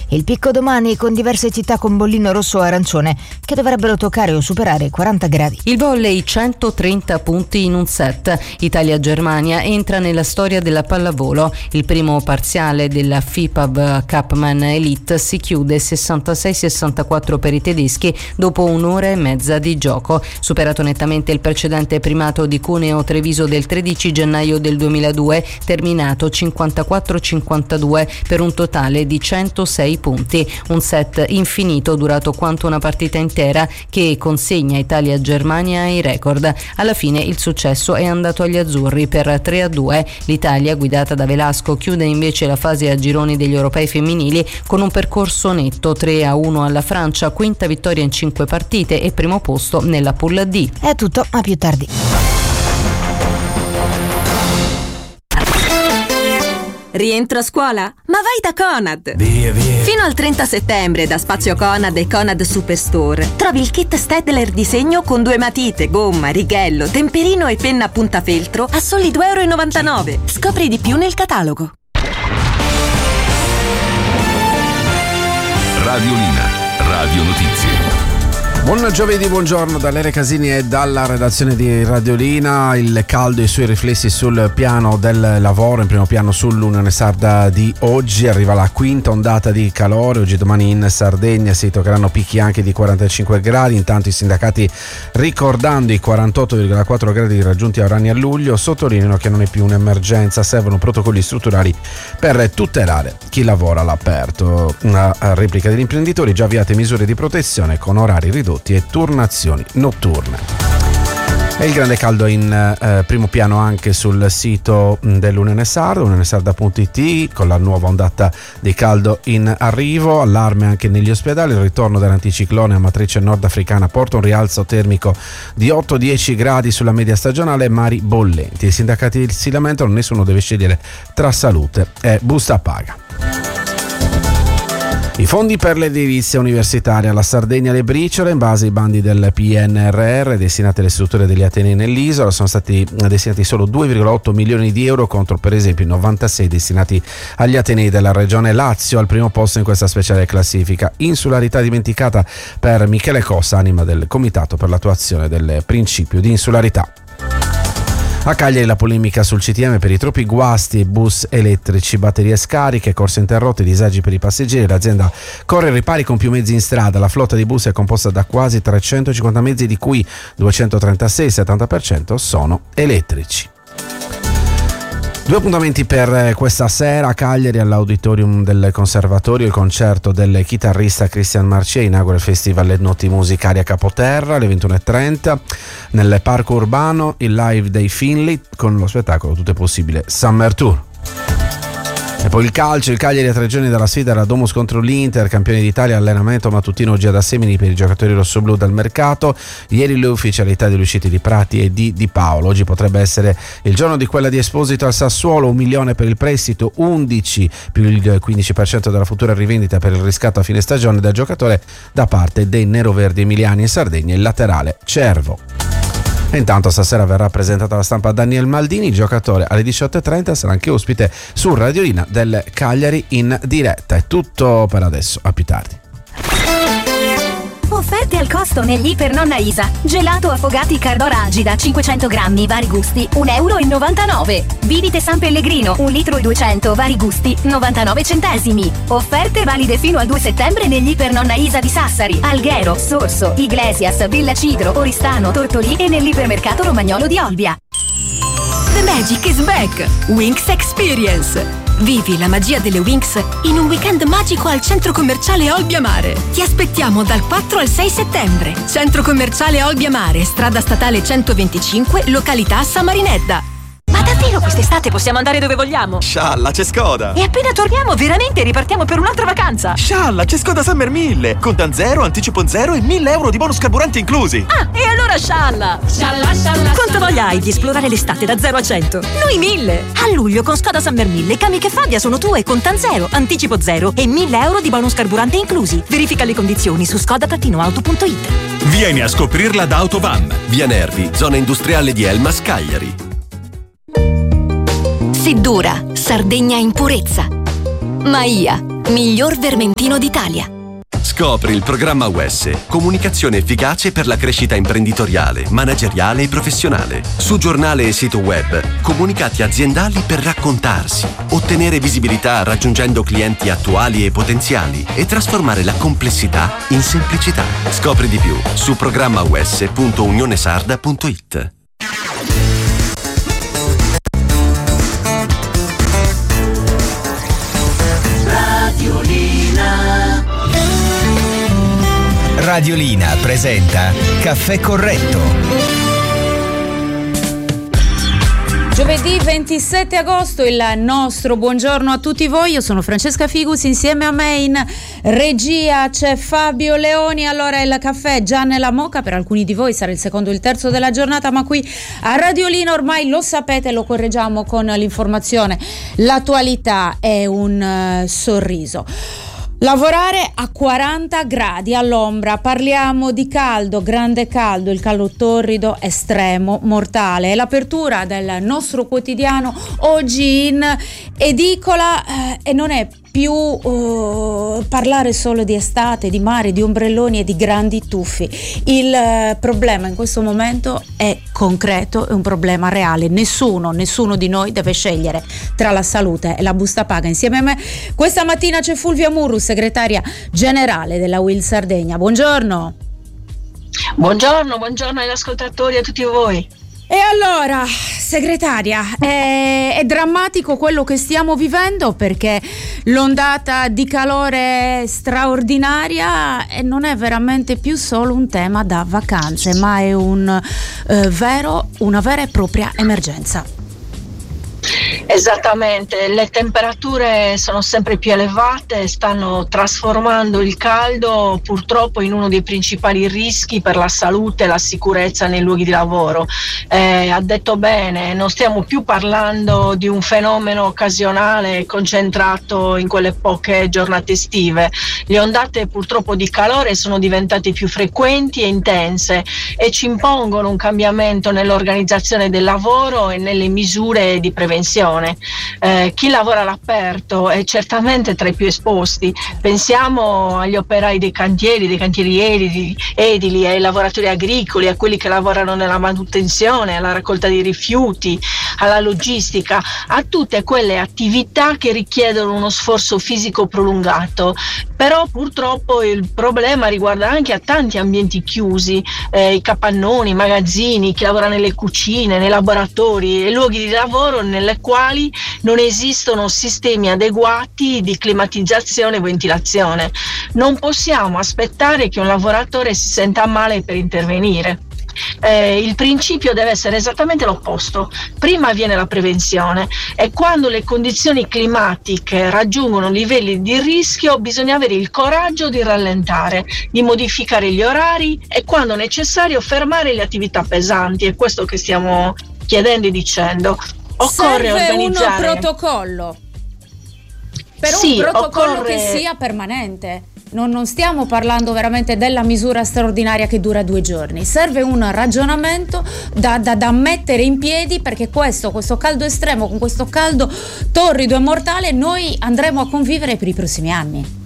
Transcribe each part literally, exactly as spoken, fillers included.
Il picco domani con diverse città con bollino rosso o arancione che dovrebbero toccare o superare i quaranta gradi. Il volley, centotrenta punti in un set. Italia-Germania entra nella storia della pallavolo. Il primo parziale della FIPAB Cupman Elite si chiude sessantasei sessantaquattro per i tedeschi dopo un'ora e mezza di gioco. Superato nettamente il precedente primato di Cuneo Treviso del tredici gennaio del duemiladue, terminato cinquantaquattro cinquantadue per un totale di centosei punti. Un set infinito durato quanto una partita intera che consegna Italia-Germania ai record. Alla fine il successo è andato agli azzurri per tre a due. L'Italia, guidata da Velasco, chiude invece la fase a gironi degli europei femminili con un percorso netto: tre a uno alla Francia, quinta vittoria in cinque partite e primo posto nella Pool D. È tutto, a più tardi. Rientro a scuola? Ma vai da Conad! Via, via! Fino al trenta settembre da Spazio Conad e Conad Superstore trovi il kit Stedler disegno con due matite, gomma, righello, temperino e penna a puntafeltro a soli due e novantanove euro. Scopri di più nel catalogo. Radiolina, Radio Notizie. Buon giovedì, buongiorno da Lele Casini e dalla redazione di Radiolina. Il caldo e i suoi riflessi sul piano del lavoro, in primo piano sull'Unione Sarda di oggi. Arriva la quinta ondata di calore, oggi e domani in Sardegna si toccheranno picchi anche di quarantacinque gradi. Intanto i sindacati, ricordando i quarantotto virgola quattro gradi raggiunti a Orani a luglio, sottolineano che non è più un'emergenza, servono protocolli strutturali per tutelare chi lavora all'aperto. Una replica degli imprenditori, già avviate misure di protezione con orari ridotti e turnazioni notturne. E il grande caldo in eh, primo piano anche sul sito dell'Unione Sarda, unionesarda punto it, con la nuova ondata di caldo in arrivo. Allarme anche negli ospedali, il ritorno dell'anticiclone a matrice nordafricana porta un rialzo termico di otto dieci gradi sulla media stagionale e mari bollenti. I sindacati si lamentano, nessuno deve scegliere tra salute e busta paga. I fondi per l'edilizia universitaria alla Sardegna le briciole, in base ai bandi del P N R R destinati alle strutture degli atenei nell'isola, sono stati destinati solo due virgola otto milioni di euro contro per esempio i novantasei destinati agli atenei della regione Lazio, al primo posto in questa speciale classifica. Insularità dimenticata per Michele Cossa, anima del Comitato per l'attuazione del principio di insularità. A Cagliari la polemica sul C T M per i troppi guasti, bus elettrici, batterie scariche, corse interrotte, disagi per i passeggeri. L'azienda corre ai ripari con più mezzi in strada. La flotta di bus è composta da quasi trecentocinquanta mezzi, di cui duecentotrentasei, il settanta per cento, sono elettrici. Due appuntamenti per questa sera a Cagliari, all'Auditorium del Conservatorio, il concerto del chitarrista Christian Marciè inaugura il Festival Noti Musicali a Capoterra alle ventuno e trenta. Nel Parco Urbano il live dei Finley con lo spettacolo Tutto è possibile Summer Tour. E poi il calcio, il Cagliari a tre giorni dalla sfida alla Domus contro l'Inter, campione d'Italia, allenamento mattutino oggi ad Assemini per i giocatori rossoblù dal mercato. Ieri le ufficialità delle uscite di Prati e di Di Paolo. Oggi potrebbe essere il giorno di quella di Esposito al Sassuolo, un milione per il prestito, undici più il quindici per cento della futura rivendita per il riscatto a fine stagione del giocatore da parte dei neroverdi emiliani in Sardegna, il laterale Cervo. E intanto stasera verrà presentata alla stampa Daniel Maldini, il giocatore alle diciotto e trenta sarà anche ospite su Radiolina del Cagliari in diretta. È tutto per adesso, a più tardi. Offerte al costo negli Iper Nonna Isa. Gelato Affogati Cardora Agida cinquecento grammi, vari gusti, un euro e novantanove. Bibite San Pellegrino un litro e duecento, vari gusti, novantanove centesimi. Offerte valide fino al due settembre negli Iper Nonna Isa di Sassari, Alghero, Sorso, Iglesias, Villa Cidro, Oristano, Tortolì e nell'ipermercato Romagnolo di Olbia. The magic is back! Winx Experience! Vivi la magia delle Winx in un weekend magico al Centro Commerciale Olbia Mare. Ti aspettiamo dal quattro al sei settembre. Centro Commerciale Olbia Mare, strada statale centoventicinque, località Samarinedda. Ma davvero quest'estate possiamo andare dove vogliamo? Scialla, c'è Skoda! E appena torniamo veramente ripartiamo per un'altra vacanza! Scialla, c'è Skoda Summer mille! Contan zero, anticipo zero e mille euro di bonus carburanti inclusi! Ah, e allora scialla! Scialla, scialla! Quanto voglia hai di esplorare l'estate da zero a cento? Noi mille! A luglio con Skoda Summer mille i cami che Fabia sono tue, contan zero, anticipo zero e mille euro di bonus carburante inclusi. Verifica le condizioni su skoda auto punto it. Vieni a scoprirla da Autovan. Via Nervi, zona industriale di Elmas, Cagliari. Siddura, Sardegna in purezza. Maia, miglior vermentino d'Italia. Scopri il programma U S, comunicazione efficace per la crescita imprenditoriale, manageriale e professionale. Su giornale e sito web, comunicati aziendali per raccontarsi, ottenere visibilità raggiungendo clienti attuali e potenziali e trasformare la complessità in semplicità. Scopri di più su programma u s punto unionesarda punto it. Radiolina presenta Caffè Corretto. Giovedì ventisette agosto, il nostro buongiorno a tutti voi. Io sono Francesca Figus, insieme a me in regia c'è Fabio Leoni. Allora, il caffè già nella moka, per alcuni di voi sarà il secondo o il terzo della giornata, ma qui a Radiolina ormai lo sapete, lo correggiamo con l'informazione. L'attualità è un uh, sorriso. Lavorare a quaranta gradi all'ombra, parliamo di caldo, grande caldo, il caldo torrido, estremo, mortale. È l'apertura del nostro quotidiano oggi in edicola eh, e non è più uh, parlare solo di estate, di mare, di ombrelloni e di grandi tuffi. Il uh, problema in questo momento è concreto, è un problema reale. Nessuno, nessuno di noi deve scegliere tra la salute e la busta paga. Insieme a me questa mattina c'è Fulvia Murru, segretaria generale della U I L Sardegna. Buongiorno. Buongiorno, buongiorno agli ascoltatori e a tutti voi. E allora, segretaria, è, è drammatico quello che stiamo vivendo, perché l'ondata di calore è straordinaria e non è veramente più solo un tema da vacanze, ma è un eh, vero, una vera e propria emergenza. Esattamente, le temperature sono sempre più elevate, stanno trasformando il caldo purtroppo in uno dei principali rischi per la salute e la sicurezza nei luoghi di lavoro. Eh, ha detto bene, non stiamo più parlando di un fenomeno occasionale concentrato in quelle poche giornate estive. Le ondate purtroppo di calore sono diventate più frequenti e intense e ci impongono un cambiamento nell'organizzazione del lavoro e nelle misure di prevenzione. Eh, chi lavora all'aperto è certamente tra i più esposti. Pensiamo agli operai dei cantieri, dei cantieri edili, edili, ai lavoratori agricoli, a quelli che lavorano nella manutenzione, alla raccolta di rifiuti, alla logistica, a tutte quelle attività che richiedono uno sforzo fisico prolungato. Però purtroppo il problema riguarda anche a tanti ambienti chiusi, eh, i capannoni, i magazzini, chi lavora nelle cucine, nei laboratori e luoghi di lavoro nelle quali non esistono sistemi adeguati di climatizzazione e ventilazione. Non possiamo aspettare che un lavoratore si senta male per intervenire. Eh, il principio deve essere esattamente l'opposto. Prima viene la prevenzione e quando le condizioni climatiche raggiungono livelli di rischio bisogna avere il coraggio di rallentare, di modificare gli orari e quando necessario fermare le attività pesanti. È questo che stiamo chiedendo e dicendo. Occorre Serve organizzare un protocollo per sì, un protocollo occorre... che sia permanente. Non, non stiamo parlando veramente della misura straordinaria che dura due giorni. Serve un ragionamento da, da, da mettere in piedi, perché questo, questo caldo estremo, con questo caldo torrido e mortale, noi andremo a convivere per i prossimi anni.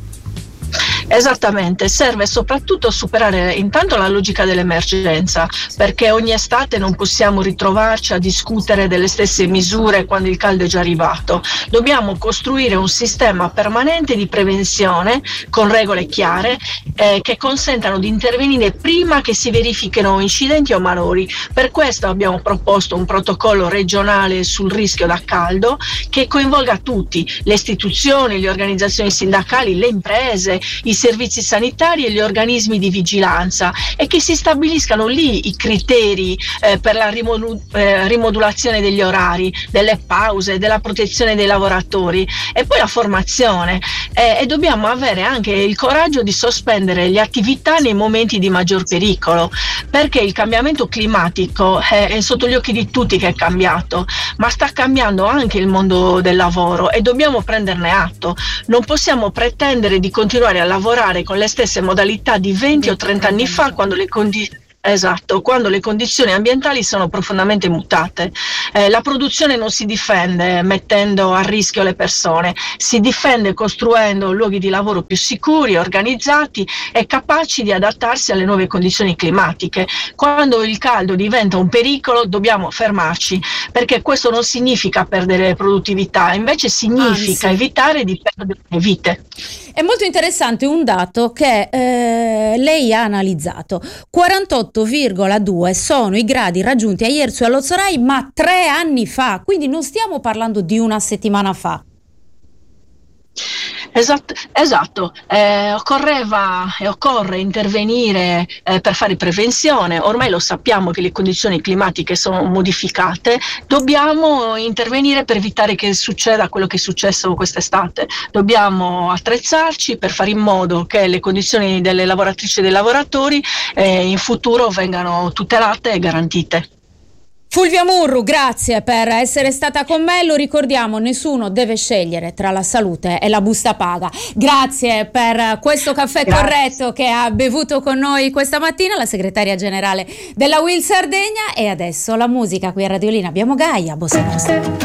Esattamente, serve soprattutto superare intanto la logica dell'emergenza, perché ogni estate non possiamo ritrovarci a discutere delle stesse misure quando il caldo è già arrivato. Dobbiamo costruire un sistema permanente di prevenzione con regole chiare eh, che consentano di intervenire prima che si verifichino incidenti o malori. Per questo abbiamo proposto un protocollo regionale sul rischio da caldo che coinvolga tutti, le istituzioni, le organizzazioni sindacali, le imprese, i servizi sanitari e gli organismi di vigilanza e che si stabiliscano lì i criteri eh, per la rimodu- eh, rimodulazione degli orari, delle pause, della protezione dei lavoratori e poi la formazione eh, e dobbiamo avere anche il coraggio di sospendere le attività nei momenti di maggior pericolo, perché il cambiamento climatico è, è sotto gli occhi di tutti che è cambiato, ma sta cambiando anche il mondo del lavoro e dobbiamo prenderne atto. Non possiamo pretendere di continuare a lavorare con le stesse modalità di venti o trenta anni fa, quando le, condi- Esatto, quando le condizioni ambientali sono profondamente mutate. Eh, la produzione non si difende mettendo a rischio le persone, si difende costruendo luoghi di lavoro più sicuri, organizzati e capaci di adattarsi alle nuove condizioni climatiche. Quando il caldo diventa un pericolo dobbiamo fermarci, perché questo non significa perdere produttività, invece significa Anzi. evitare di perdere vite. È molto interessante un dato che eh, lei ha analizzato. quarantotto virgola due sono i gradi raggiunti a Jersu e all'Ozorai, ma tre anni fa, quindi non stiamo parlando di una settimana fa. Esatto, esatto. Eh, occorreva e occorre intervenire eh, per fare prevenzione. Ormai lo sappiamo che le condizioni climatiche sono modificate, dobbiamo intervenire per evitare che succeda quello che è successo quest'estate. Dobbiamo attrezzarci per fare in modo che le condizioni delle lavoratrici e dei lavoratori eh, in futuro vengano tutelate e garantite. Fulvia Murru, grazie per essere stata con me. Lo ricordiamo, nessuno deve scegliere tra la salute e la busta paga. Grazie per questo caffè grazie. corretto che ha bevuto con noi questa mattina la segretaria generale della U I L Sardegna. E adesso la musica qui a Radiolina. Abbiamo Gaia, Bossa Nostra.